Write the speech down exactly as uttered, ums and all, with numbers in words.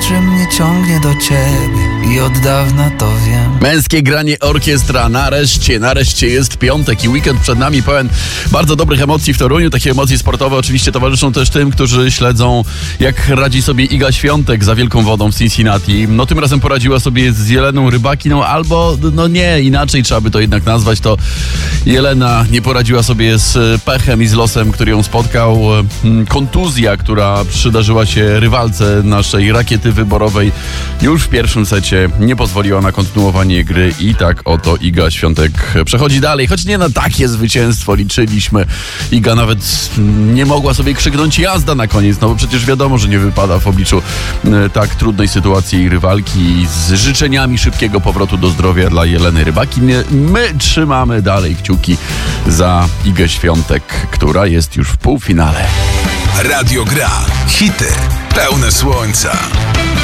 zawsze mnie ciągnie do ciebie i od dawna to wiem. Męskie granie orkiestra. Nareszcie, nareszcie jest piątek i weekend przed nami pełen bardzo dobrych emocji w Toruniu. Takie emocje sportowe oczywiście towarzyszą też tym, którzy śledzą, jak radzi sobie Iga Świątek za wielką wodą w Cincinnati. No tym razem poradziła sobie z Jeleną Rybakiną, albo no nie, inaczej trzeba by to jednak nazwać. To Jelena nie poradziła sobie z pechem i z losem, który ją spotkał. Kontuzja, która przydarzyła się rywalce naszej rakiety wyborowej już w pierwszym secie, nie pozwoliła na kontynuowanie gry i tak oto Iga Świątek przechodzi dalej, choć nie na takie zwycięstwo liczyliśmy. Iga nawet nie mogła sobie krzyknąć jazda na koniec, no bo przecież wiadomo, że nie wypada w obliczu tak trudnej sytuacji jej rywalki. Z życzeniami szybkiego powrotu do zdrowia dla Jeleny Rybaki. My trzymamy dalej kciuki za Igę Świątek, która jest już w półfinale. Radio Gra. Hity pełne słońca.